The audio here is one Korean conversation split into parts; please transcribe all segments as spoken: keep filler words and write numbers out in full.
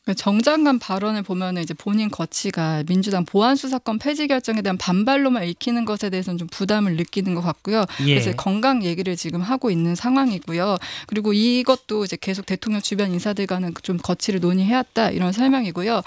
정 장관 발언을 보면은 이제 본인 거취가 민주당 보안수사권 폐지 결정에 대한 반발로만 읽히는 것에 대해서는 좀 부담을 느끼는 것 같고요. 예. 그래서 건강 얘기를 지금 하고 있는 상황이고요. 그리고 이것도 이제 계속 대통령 주변 인사들과는 좀 거취를 논의해왔다 이런 설명이고요.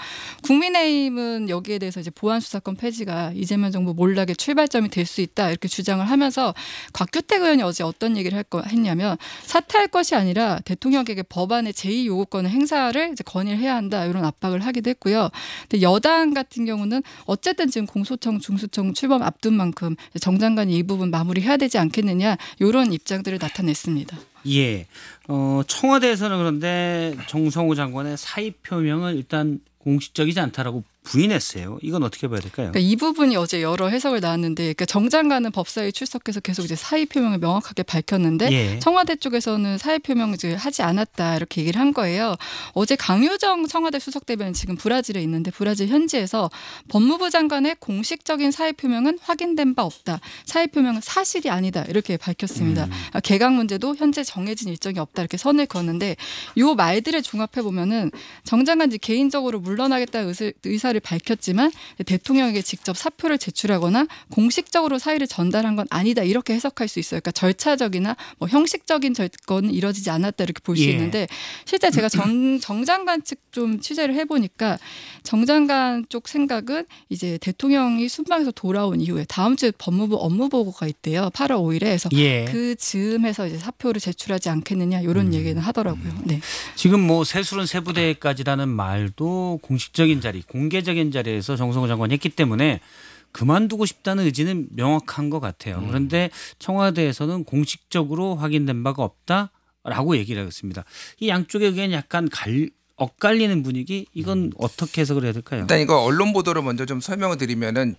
국민의힘은 여기에 대해서 이제 보안수사권 폐지가 이재명 정부 몰락의 출발점이 될 수 있다 이렇게 주장을 하면서 곽규택 의원이 어제 어떤 얘기를 할 거, 했냐면 사퇴할 것이 아니라 대통령에게 법안의 제의 요구권을 행사를 이제 건의를 해야 한다. 이런 압박을 하기도 했고요. 근데 여당 같은 경우는 어쨌든 지금 공소청, 중수청 출범 앞둔 만큼 정 장관이 이 부분 마무리해야 되지 않겠느냐 이런 입장들을 나타냈습니다. 예, 어, 청와대에서는 그런데 정성호 장관의 사의 표명을 일단 공식적이지 않다라고 부인했어요. 이건 어떻게 봐야 될까요? 그러니까 이 부분이 어제 여러 해석을 나왔는데, 그러니까 정 장관은 법사위에 출석해서 계속 이제 사의 표명을 명확하게 밝혔는데 예. 청와대 쪽에서는 사의 표명을 이제 하지 않았다 이렇게 얘기를 한 거예요. 어제 강효정 청와대 수석 대변인 지금 브라질에 있는데 브라질 현지에서 법무부 장관의 공식적인 사의 표명은 확인된 바 없다. 사의 표명은 사실이 아니다 이렇게 밝혔습니다. 음. 개각 문제도 현재 정해진 일정이 없다 이렇게 선을 그었는데 이 말들을 종합해 보면은 정 장관이 개인적으로 물러나겠다는 의사, 의사를 밝혔지만 대통령에게 직접 사표를 제출하거나 공식적으로 사의를 전달한 건 아니다 이렇게 해석할 수 있어요. 그러니까 절차적이나 뭐 형식적인 절건은 이뤄지지 않았다 이렇게 볼 수 예. 있는데 실제 제가 정, 정 장관 측 좀 취재를 해보니까 정 장관 쪽 생각은 이제 대통령이 순방에서 돌아온 이후에 다음 주에 법무부 업무보고가 있대요. 팔월 오일에 해서 예. 그 즈음에서 이제 사표를 제출하지 않겠느냐 이런 음. 얘기는 하더라고요. 네. 지금 뭐 새술은 세부대까지라는 말도 공식적인 자리, 공개적인 자리에서 정성호 장관이 했기 때문에 그만두고 싶다는 의지는 명확한 것 같아요. 음. 그런데 청와대에서는 공식적으로 확인된 바가 없다라고 얘기를 했습니다. 이 양쪽의 의견이 약간 갈, 엇갈리는 분위기, 이건 어떻게 해석을 해야 될까요? 일단 이거 언론 보도를 먼저 좀 설명을 드리면은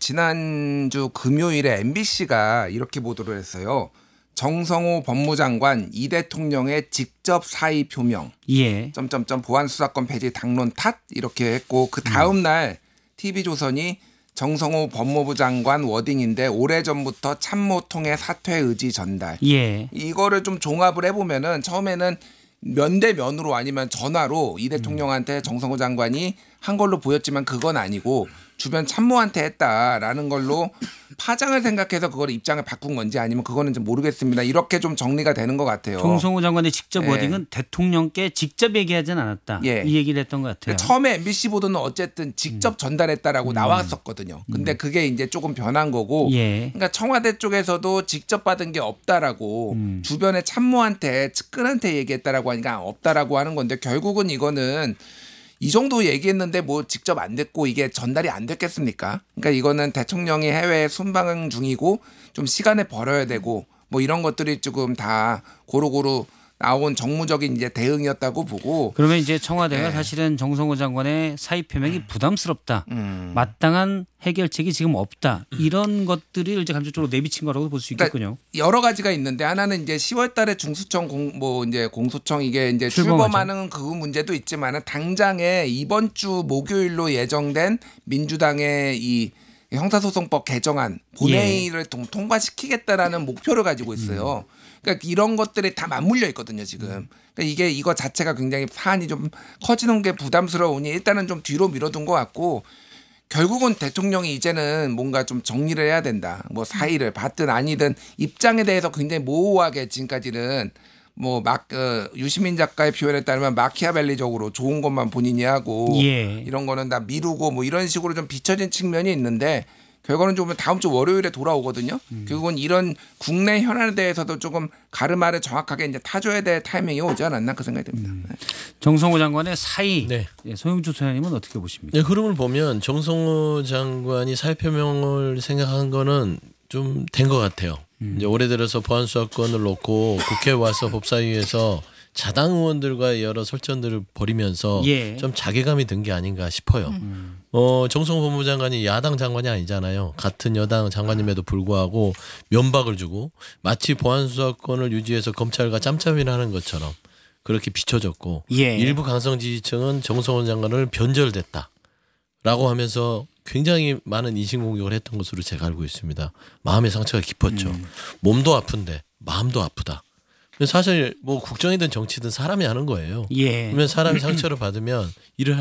지난주 금요일에 엠비씨가 이렇게 보도를 했어요. 정성호 법무장관 이 대통령의 직접 사의 표명. 예. 점점점 보안수사권 폐지 당론 탓 이렇게 했고 그 다음 날 티비조선이 정성호 법무부 장관 워딩인데 오래전부터 참모통의 사퇴 의지 전달. 예. 이거를 좀 종합을 해보면은 처음에는 면대면으로 아니면 전화로 이 대통령한테 정성호 장관이 한 걸로 보였지만 그건 아니고 주변 참모한테 했다라는 걸로 파장을 생각해서 그걸 입장을 바꾼 건지 아니면 그거는 좀 모르겠습니다. 이렇게 좀 정리가 되는 것 같아요. 정성호 장관의 직접 예. 워딩은 대통령께 직접 얘기하진 않았다. 예. 이 얘기를 했던 것 같아요. 그러니까 처음에 엠비씨 보도는 어쨌든 직접 전달했다라고 음. 나왔었거든요. 근데 그게 이제 조금 변한 거고 예. 그러니까 청와대 쪽에서도 직접 받은 게 없다라고 음. 주변에 참모한테 측근한테 얘기했다라고 하니까 없다라고 하는 건데 결국은 이거는 이 정도 얘기했는데 뭐 직접 안 됐고 이게 전달이 안 됐겠습니까? 그러니까 이거는 대통령이 해외에 순방 중이고 좀 시간을 벌어야 되고 뭐 이런 것들이 조금 다 고루고루 나온 정무적인 이제 대응이었다고 보고. 그러면 이제 청와대가 네. 사실은 정성호 장관의 사의 표명이 부담스럽다. 음. 마땅한 해결책이 지금 없다. 이런 것들이 이제 간접적으로 내비친 거라고 볼 수 있겠군요. 그러니까 여러 가지가 있는데 하나는 이제 시월 달에 중수청 공, 뭐 이제 공소청 이게 이제 출범하죠. 출범하는 그 문제도 있지만은 당장에 이번 주 목요일로 예정된 민주당의 이 형사소송법 개정안 본회의를 예. 통, 통과시키겠다라는 목표를 가지고 있어요. 그러니까 이런 것들이 다 맞물려 있거든요, 지금. 그러니까 이게 이거 자체가 굉장히 사안이 좀 커지는 게 부담스러우니 일단은 좀 뒤로 밀어둔 것 같고 결국은 대통령이 이제는 뭔가 좀 정리를 해야 된다. 뭐 사의를 받든 아니든 입장에 대해서 굉장히 모호하게 지금까지는 뭐 막 어, 유시민 작가의 표현에 따르면 마키아벨리적으로 좋은 것만 본인이 하고 예. 이런 거는 다 미루고 뭐 이런 식으로 좀 비춰진 측면이 있는데 결과는 좀 다음 주 월요일에 돌아오거든요. 음. 결국은 이런 국내 현안에 대해서도 조금 가르마를 정확하게 이제 타줘야 될 타이밍이 오지 않았나 그 생각이 듭니다. 음. 정성호 장관의 사의. 네. 예, 소영주 소장님은 어떻게 보십니까? 네, 흐름을 보면 정성호 장관이 사의 표명을 생각한 거는 좀 된 것 같아요. 음. 이제 올해 들어서 보안수사권을 놓고 국회 와서 법사위에서 자당 의원들과 여러 설전들을 벌이면서 예. 좀 자괴감이 든 게 아닌가 싶어요. 음. 어, 정성호 법무장관이 야당 장관이 아니잖아요. 같은 여당 장관임에도 불구하고 면박을 주고 마치 보안수사권을 유지해서 검찰과 짬짬이를 하는 것처럼 그렇게 비춰졌고 예. 일부 강성 지지층은 정성호 장관을 변절됐다라고 하면서 굉장히 많은 인신공격을 했던 것으로 제가 알고 있습니다. 마음의 상처가 깊었죠. 음. 몸도 아픈데 마음도 아프다. 사실 뭐 국정이든 정치든 사람이 하는 거예요. 예. 그러면 사람이 상처를 받으면 일을